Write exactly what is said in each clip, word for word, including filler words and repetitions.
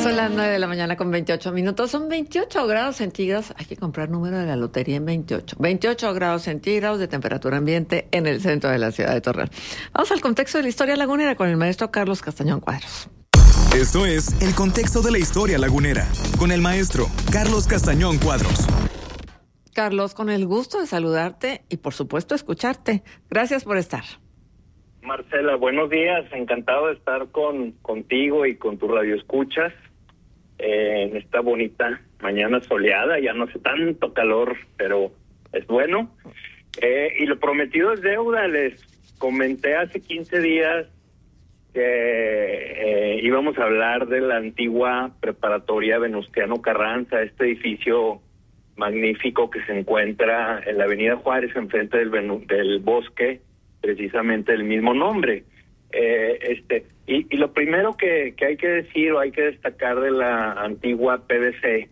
Son las nueve de la mañana con veintiocho minutos. Son veintiocho grados centígrados. Hay que comprar número de la lotería en veintiocho. veintiocho grados centígrados de temperatura ambiente en el centro de la ciudad de Torreón. Vamos al contexto de la historia lagunera con el maestro Carlos Castañón Cuadros. Esto es El Contexto de la Historia Lagunera con el maestro Carlos Castañón Cuadros. Carlos, con el gusto de saludarte y por supuesto escucharte. Gracias por estar. Marcela, buenos días. Encantado de estar con contigo y con tu radioescuchas eh, en esta bonita mañana soleada. Ya no hace tanto calor, pero es bueno. Eh, y lo prometido es deuda. Les comenté hace quince días que eh, íbamos a hablar de la antigua preparatoria Venustiano Carranza, este edificio magnífico que se encuentra en la avenida Juárez, enfrente del, Venu- del bosque, precisamente el mismo nombre. Eh, este y, y lo primero que, que hay que decir o hay que destacar de la antigua P V C,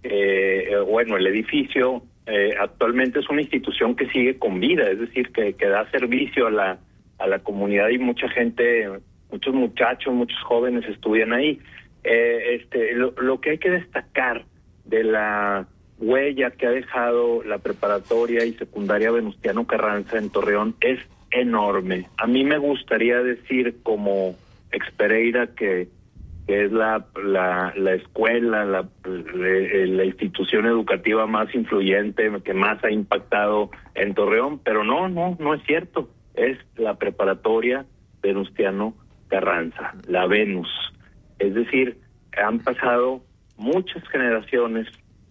eh, bueno, el edificio eh, actualmente es una institución que sigue con vida, es decir, que, que da servicio a la, a la comunidad y mucha gente, muchos muchachos, muchos jóvenes estudian ahí. Eh, este, lo, lo que hay que destacar de la huella que ha dejado la preparatoria y secundaria Venustiano Carranza en Torreón es enorme. A mí me gustaría decir como ex Pereira que, que es la, la, la escuela, la, la, la institución educativa más influyente, que más ha impactado en Torreón, pero no, no, no es cierto. Es la preparatoria Venustiano Carranza, la Venus. Es decir, han pasado muchas generaciones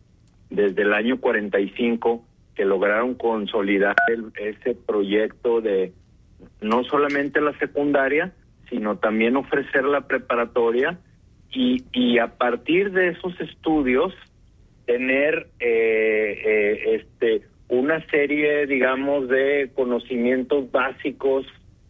desde el año cuarenta y cinco que lograron consolidar el, ese proyecto de no solamente la secundaria, sino también ofrecer la preparatoria y, y a partir de esos estudios tener eh, eh, este una serie, digamos, de conocimientos básicos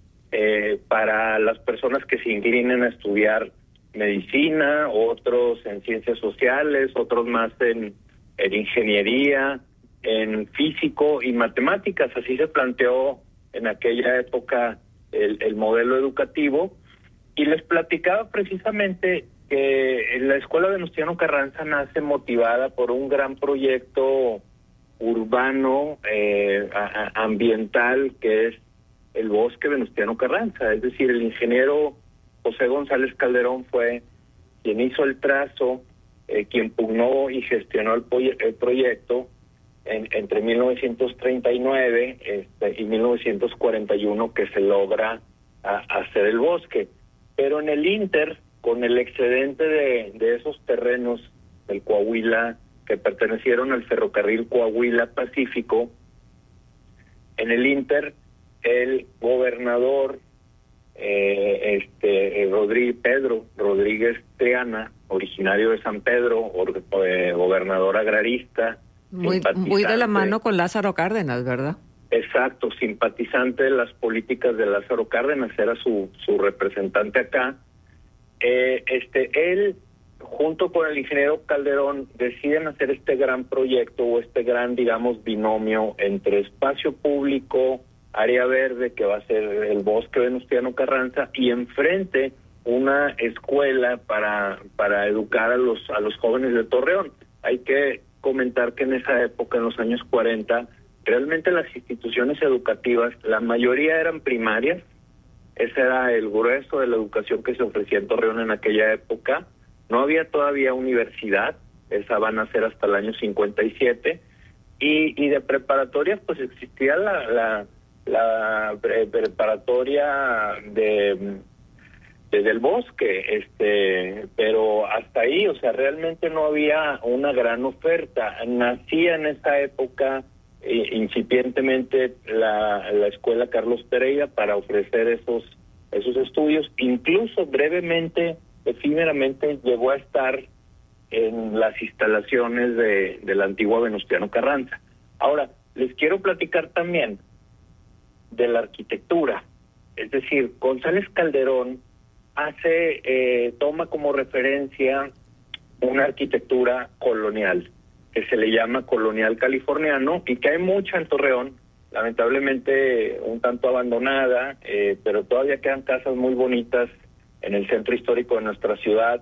eh, para las personas que se inclinen a estudiar medicina, otros en ciencias sociales, otros más en, en ingeniería, en físico y matemáticas. Así se planteó en aquella época el, el modelo educativo, y les platicaba precisamente que la Escuela Venustiano Carranza nace motivada por un gran proyecto urbano, eh, a, a, ambiental, que es el Bosque Venustiano Carranza. Es decir, el ingeniero José González Calderón fue quien hizo el trazo, eh, quien pugnó y gestionó el, el proyecto En, entre mil novecientos treinta y nueve este, y mil novecientos cuarenta y uno, que se logra a, hacer el bosque. Pero en el Inter, con el excedente de, de esos terrenos del Coahuila, que pertenecieron al ferrocarril Coahuila-Pacífico, en el Inter, el gobernador eh, este Rodríguez, Pedro Rodríguez Triana, originario de San Pedro, or, eh, gobernador agrarista, Muy, muy de la mano con Lázaro Cárdenas, ¿verdad? Exacto, simpatizante de las políticas de Lázaro Cárdenas, era su, su representante acá. Eh, este, él, junto con el ingeniero Calderón, deciden hacer este gran proyecto o este gran, digamos, binomio entre espacio público, área verde, que va a ser el Bosque Venustiano Carranza, y enfrente una escuela para, para educar a los, a los jóvenes de Torreón. Hay que comentar que en esa época, en los años cuarenta, realmente las instituciones educativas, la mayoría eran primarias. Ese era el grueso de la educación que se ofrecía en Torreón en aquella época. No había todavía universidad, esa van a ser hasta el año cincuenta y siete, y, y de preparatoria pues existía la, la, la pre preparatoria de... desde el bosque, este, pero hasta ahí, o sea, realmente no había una gran oferta. Nacía en esa época eh, incipientemente la, la escuela Carlos Pereira para ofrecer esos esos estudios. Incluso brevemente, efímeramente, llegó a estar en las instalaciones de, de la antigua Venustiano Carranza. Ahora, les quiero platicar también de la arquitectura. Es decir, González Calderón hace, eh, toma como referencia una arquitectura colonial, que se le llama colonial californiano, y que hay mucha en Torreón, lamentablemente un tanto abandonada, eh, pero todavía quedan casas muy bonitas en el centro histórico de nuestra ciudad,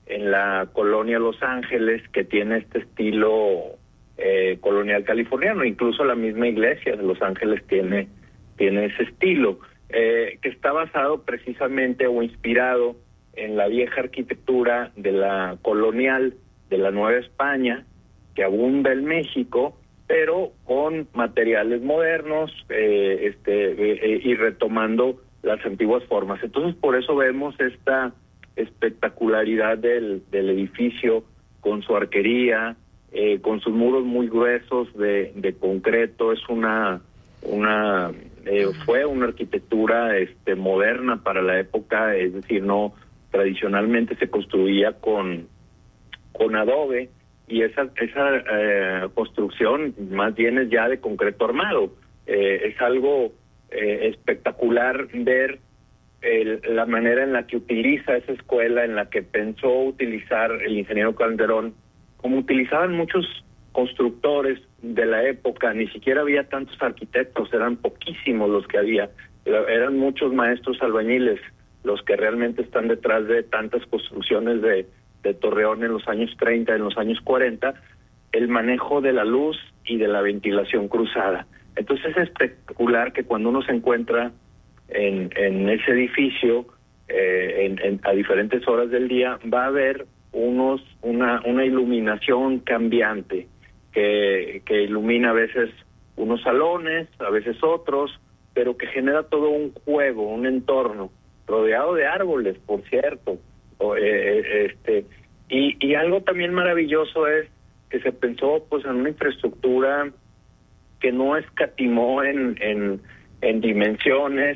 en la colonia Los Ángeles, que tiene este estilo eh, colonial californiano. Incluso la misma iglesia de Los Ángeles tiene, tiene ese estilo, eh, que está basado precisamente o inspirado en la vieja arquitectura de la colonial de la Nueva España, que abunda en México, pero con materiales modernos eh, este eh, y retomando las antiguas formas. Entonces, por eso vemos esta espectacularidad del, del edificio, con su arquería, eh, con sus muros muy gruesos de, de concreto. Es una una eh, fue una arquitectura este moderna para la época, es decir, no tradicionalmente se construía con con adobe, y esa esa eh, construcción más bien es ya de concreto armado. Eh, es algo eh, espectacular ver el, la manera en la que utiliza esa escuela, en la que pensó utilizar el ingeniero Calderón, como utilizaban muchos constructores de la época. Ni siquiera había tantos arquitectos, eran poquísimos los que había, eran muchos maestros albañiles los que realmente están detrás de tantas construcciones de, de Torreón en los años treinta, en los años cuarenta, el manejo de la luz y de la ventilación cruzada. Entonces es espectacular que cuando uno se encuentra en, en ese edificio eh, en, en, a diferentes horas del día, va a ver unos una, una iluminación cambiante que, que ilumina a veces unos salones, a veces otros, pero que genera todo un juego, un entorno rodeado de árboles, por cierto. O, eh, este y, y algo también maravilloso es que se pensó pues en una infraestructura que no escatimó en en, en dimensiones.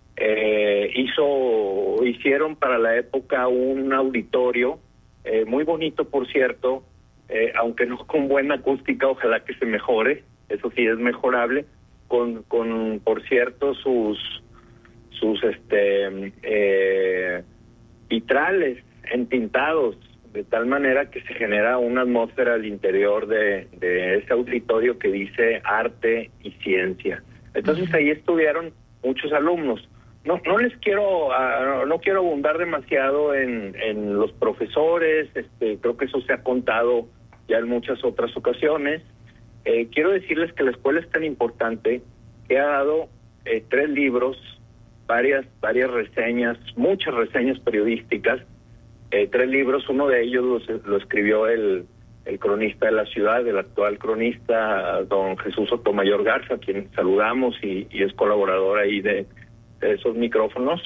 Eh, hizo hicieron para la época un auditorio eh, muy bonito, por cierto, eh, aunque no con buena acústica, ojalá que se mejore, eso sí es mejorable, con con por cierto sus sus este eh, vitrales entintados, de tal manera que se genera una atmósfera al interior de, de ese auditorio que dice arte y ciencia. Entonces ahí estuvieron muchos alumnos. No no les quiero uh, no quiero abundar demasiado en, en los profesores, este creo que eso se ha contado ya en muchas otras ocasiones. Eh, quiero decirles que la escuela es tan importante que ha dado eh, tres libros, varias varias reseñas, muchas reseñas periodísticas, eh, tres libros. Uno de ellos lo, lo escribió el, el cronista de la ciudad, el actual cronista, don Jesús Sotomayor Garza, a quien saludamos y, y es colaborador ahí de, de esos micrófonos.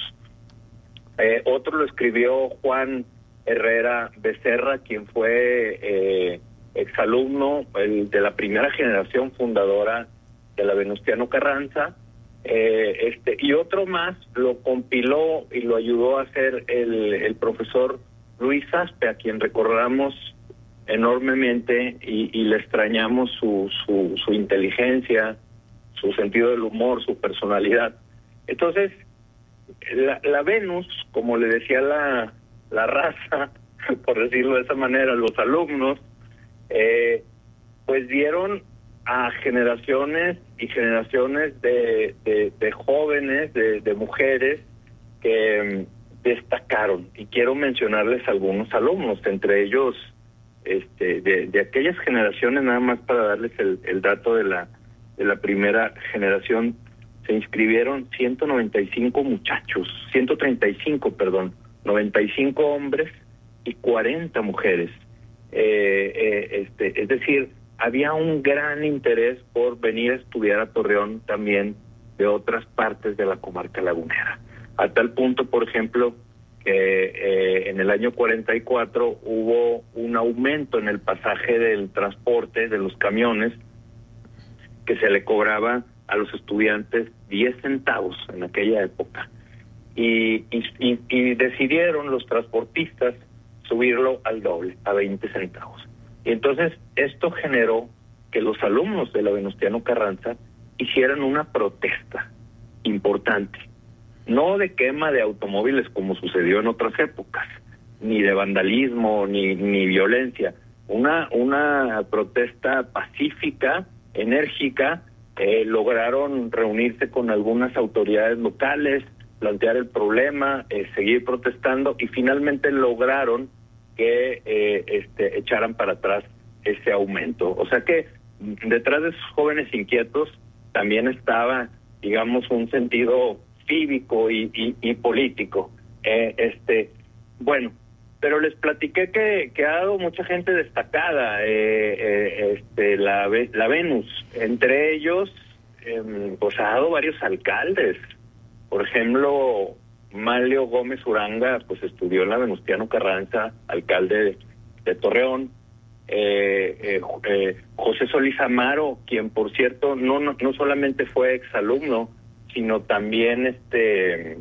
Eh, otro lo escribió Juan Herrera Becerra, quien fue eh, exalumno el, de la primera generación fundadora de la Venustiano Carranza. Eh, este y otro más lo compiló y lo ayudó a hacer el, el profesor Luis Aspe, a quien recordamos enormemente y, y le extrañamos su, su, su inteligencia, su sentido del humor, su personalidad. Entonces, la, la Venus, como le decía la, la raza, por decirlo de esa manera, los alumnos, eh, pues dieron a generaciones y generaciones de, de, de jóvenes, de, de mujeres que um, destacaron. Y quiero mencionarles algunos alumnos, entre ellos este de, de aquellas generaciones, nada más para darles el, el dato de la de la primera generación, se inscribieron ciento noventa y cinco muchachos, ciento treinta y cinco, perdón, noventa y cinco hombres y cuarenta mujeres. Eh, eh, este, es decir, había un gran interés por venir a estudiar a Torreón también de otras partes de la comarca lagunera. A tal punto, por ejemplo, que eh, en el año cuarenta y cuatro hubo un aumento en el pasaje del transporte de los camiones, que se le cobraba a los estudiantes diez centavos en aquella época. Y, y, y, y decidieron los transportistas subirlo al doble, a veinte centavos. Y entonces esto generó que los alumnos de la Venustiano Carranza hicieran una protesta importante, no de quema de automóviles como sucedió en otras épocas, ni de vandalismo, ni, ni violencia, una, una protesta pacífica, enérgica. Eh, lograron reunirse con algunas autoridades locales, plantear el problema, eh, seguir protestando, y finalmente lograron que eh, este, echaran para atrás ese aumento. O sea que detrás de esos jóvenes inquietos también estaba, digamos, un sentido cívico y, y, y político. Eh, este, bueno, pero les platiqué que, que ha dado mucha gente destacada, eh, eh, este, la, la Venus, entre ellos, eh, pues ha dado varios alcaldes. Por ejemplo, Manlio Gómez Uranga, pues estudió en la Venustiano Carranza, alcalde de, de Torreón. Eh, eh, eh, José Solís Amaro, quien por cierto no, no no solamente fue exalumno, sino también este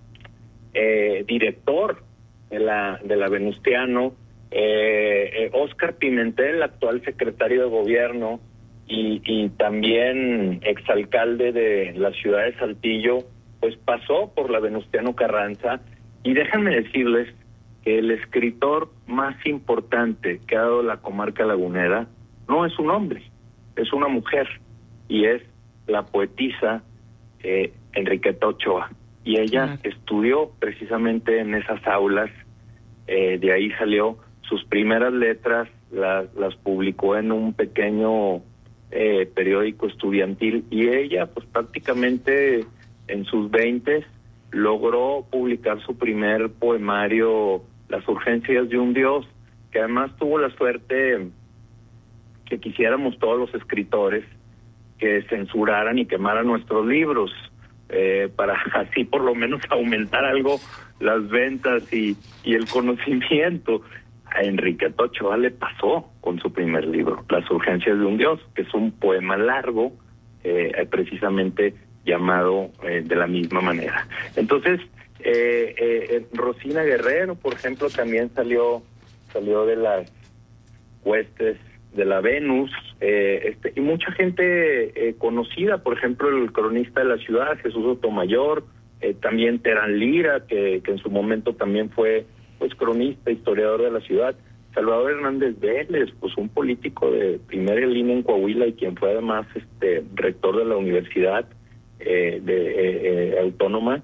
eh, director de la de la Venustiano. eh, eh, Óscar Pimentel, actual secretario de gobierno y, y también exalcalde de la ciudad de Saltillo, pues pasó por la Venustiano Carranza. Y déjenme decirles que el escritor más importante que ha dado la comarca lagunera no es un hombre, es una mujer, y es la poetisa eh, Enriqueta Ochoa. Y ella uh-huh. estudió precisamente en esas aulas, eh, de ahí salió sus primeras letras, las, las publicó en un pequeño eh, periódico estudiantil, y ella pues prácticamente en sus veintes logró publicar su primer poemario, Las urgencias de un Dios, que además tuvo la suerte que quisiéramos todos los escritores que censuraran y quemaran nuestros libros, eh, para así por lo menos aumentar algo las ventas y, y el conocimiento. A Enriqueta Ochoa le pasó con su primer libro, Las urgencias de un Dios, que es un poema largo, eh, precisamente llamado eh, de la misma manera. Entonces, eh, eh, Rosina Guerrero, por ejemplo, también salió salió de las huestes de la Venus, eh, este, y mucha gente eh, conocida, por ejemplo, el cronista de la ciudad, Jesús Sotomayor, eh, también Terán Lira, que, que en su momento también fue pues cronista, historiador de la ciudad, Salvador Hernández Vélez, pues un político de primera línea en Coahuila y quien fue además este rector de la universidad eh, de eh, eh, autónoma.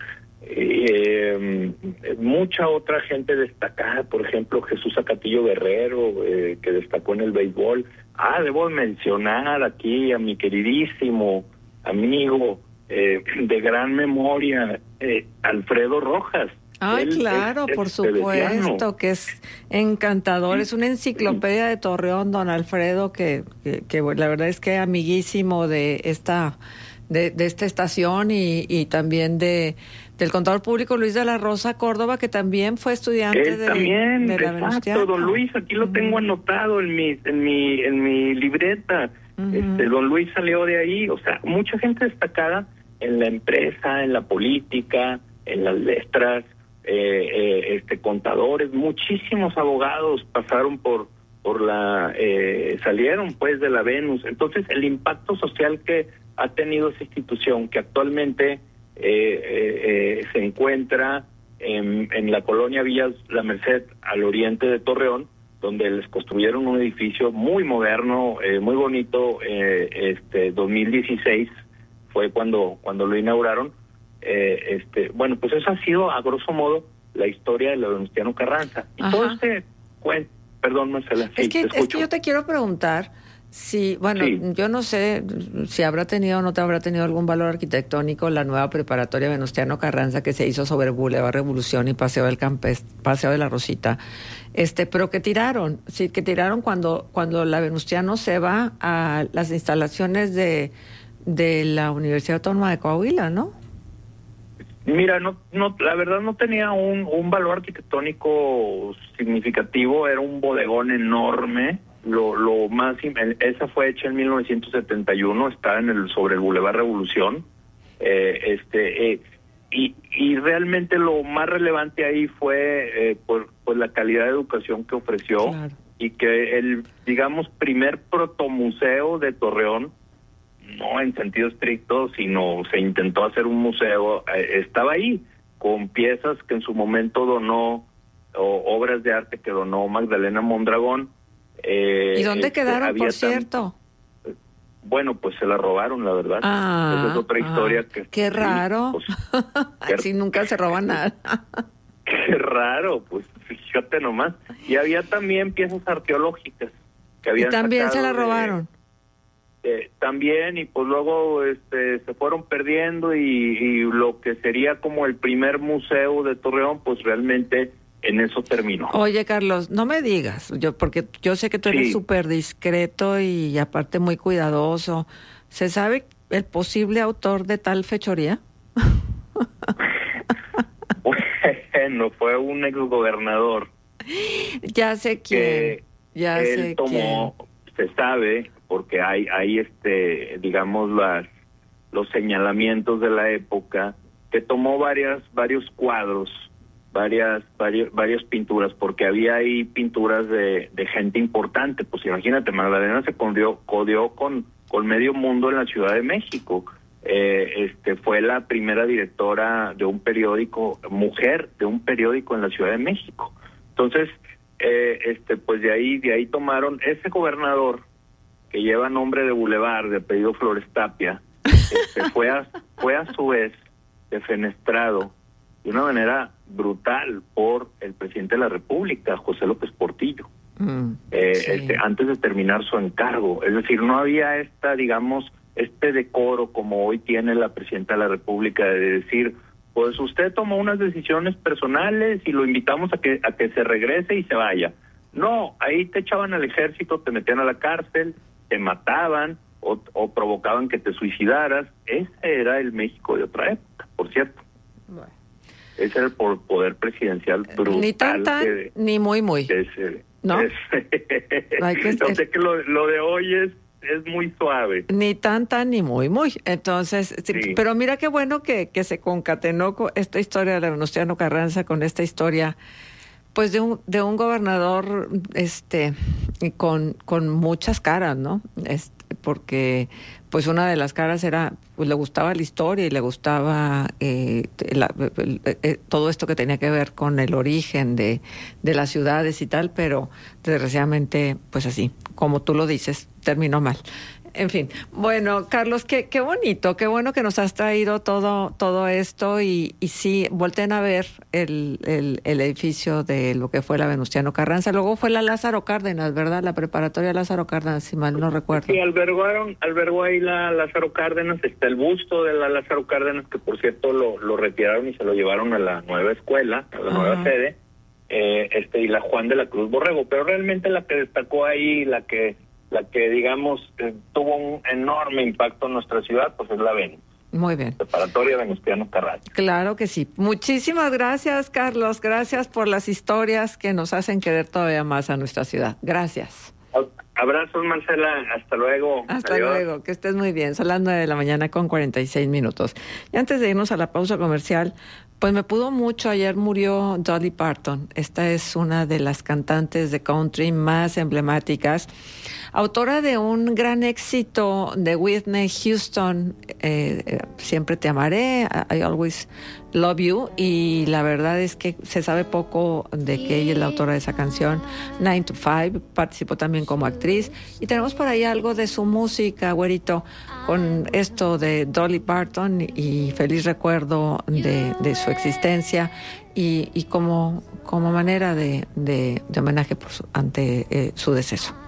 Eh, mucha otra gente destacada, por ejemplo Jesús Acatillo Guerrero, eh, que destacó en el béisbol. Ah, debo mencionar aquí a mi queridísimo amigo eh, de gran memoria, eh, Alfredo Rojas. Ay, él, claro, es, por supuesto, que es encantador, es una enciclopedia de Torreón, don Alfredo, que, que, que la verdad es que amiguísimo de esta de, de esta estación y, y también de del contador público Luis de la Rosa Córdoba, que también fue estudiante Él de, también, de la exacto, Venustiano. Don Luis, aquí lo tengo uh-huh. anotado en mi en mi en mi libreta. Uh-huh. Este, don Luis salió de ahí, o sea, mucha gente destacada en la empresa, en la política, en las letras. Eh, eh, este contadores, muchísimos abogados pasaron por por la eh, salieron pues de la Venus. Entonces el impacto social que ha tenido esa institución, que actualmente eh, eh, eh, se encuentra en, en la colonia Villas La Merced, al oriente de Torreón, donde les construyeron un edificio muy moderno, eh, muy bonito. eh, este dos mil dieciséis fue cuando cuando lo inauguraron. Eh, este, bueno, pues eso ha sido a grosso modo la historia de la Venustiano Carranza. Y Ajá. todo este cuento, perdón Marcela, sí, es que, te es que yo te quiero preguntar si, bueno, sí. yo no sé si habrá tenido o no te habrá tenido algún valor arquitectónico la nueva preparatoria Venustiano Carranza que se hizo sobre Boulevard Revolución y Paseo del Campes, Paseo de la Rosita, este, pero que tiraron, sí, que tiraron cuando, cuando la Venustiano se va a las instalaciones de, de la Universidad Autónoma de Coahuila, ¿no? Mira, no, no, la verdad no tenía un, un valor arquitectónico significativo, era un bodegón enorme. Lo, lo más, esa fue hecha en mil novecientos setenta y uno, está en el sobre el Boulevard Revolución, eh, este, eh, y, y realmente lo más relevante ahí fue eh, por, pues la calidad de educación que ofreció, claro. Y que el, digamos, primer protomuseo de Torreón, no en sentido estricto, sino se intentó hacer un museo, eh, estaba ahí, con piezas que en su momento donó, o obras de arte que donó Magdalena Mondragón. Eh, ¿Y dónde este, quedaron, por cierto? Tan, bueno, pues se la robaron, la verdad. Ah, Esa es otra historia. Ah, que qué raro. Pues, qué, Así nunca se roba nada. Qué raro, pues fíjate nomás. Y había también piezas arqueológicas que habían y también se la sacado de- robaron. Eh, también, y pues luego este, se fueron perdiendo, y, y lo que sería como el primer museo de Torreón, pues realmente en eso terminó. Oye, Carlos, no me digas, yo porque yo sé que tú eres Sí. súper discreto y aparte muy cuidadoso. ¿Se sabe el posible autor de tal fechoría? Bueno, fue un exgobernador Ya sé quién, que ya él sé tomó, se sabe, porque hay, hay este, digamos, las los señalamientos de la época, que tomó varias, varios cuadros, varias, varios, varias pinturas, porque había ahí pinturas de, de gente importante. Pues imagínate, Magdalena se codió, codió con, con medio mundo en la Ciudad de México. Eh, este fue la primera directora de un periódico, mujer de un periódico en la Ciudad de México. Entonces, eh, este, pues de ahí, de ahí tomaron ese gobernador que lleva nombre de Boulevard, de apellido Flores Tapia, este, fue a, fue a su vez defenestrado de una manera brutal por el presidente de la República, José López Portillo, Mm, eh, sí. este, antes de terminar su encargo. Es decir, no había esta, digamos, este decoro como hoy tiene la presidenta de la República de decir, pues usted tomó unas decisiones personales y lo invitamos a que a que se regrese y se vaya. No, ahí te echaban al ejército, te metían a la cárcel, te mataban o, o provocaban que te suicidaras. Ese era el México de otra época, por cierto. Bueno. Ese era el por- poder presidencial brutal. Ni tan tan, que- ni muy muy. que ese- ¿No? ese- Hay que- Yo sé que lo, lo de hoy es, es muy suave. Ni tan tan ni muy muy. Entonces, sí, Sí. pero mira qué bueno que, que se concatenó con esta historia de la Venustiano Carranza con esta historia, pues de un, de un gobernador este con, con muchas caras, ¿no? Este, porque pues una de las caras era, pues le gustaba la historia y le gustaba eh, la- el- eh, todo esto que tenía que ver con el origen de, de las ciudades y tal, pero desgraciadamente, pues así, como tú lo dices, terminó mal. En fin, bueno, Carlos, qué, qué bonito, qué bueno que nos has traído todo, todo esto y, y sí, volteen a ver el, el, el edificio de lo que fue la Venustiano Carranza. Luego fue la Lázaro Cárdenas, ¿verdad? La preparatoria Lázaro Cárdenas, si mal no recuerdo. Sí, albergaron, albergó ahí la Lázaro Cárdenas, está el busto de la Lázaro Cárdenas, que por cierto lo, lo retiraron y se lo llevaron a la nueva escuela, a la Ajá. nueva sede, eh, este y la Juan de la Cruz Borrego, pero realmente la que destacó ahí, la que la que digamos eh, tuvo un enorme impacto en nuestra ciudad, pues es la Venus, Muy bien. preparatoria Venustiano Carranza. Claro que sí. Muchísimas gracias, Carlos. Gracias por las historias que nos hacen querer todavía más a nuestra ciudad. Gracias. Abrazos, Marcela, hasta luego. Hasta Adiós. luego, que estés muy bien. Son las nueve de la mañana con cuarenta y seis minutos. Y antes de irnos a la pausa comercial, pues me pudo mucho. Ayer murió Dolly Parton. Esta es una de las cantantes de country más emblemáticas. Autora de un gran éxito de Whitney Houston, eh, eh, Siempre te amaré, I Always Love You, y la verdad es que se sabe poco de que ella es la autora de esa canción. Nine to Five, participó también como actriz, y tenemos por ahí algo de su música, güerito, con esto de Dolly Parton, y feliz recuerdo de, de su existencia, y, y como, como manera de, de, de homenaje por su, ante eh, su deceso.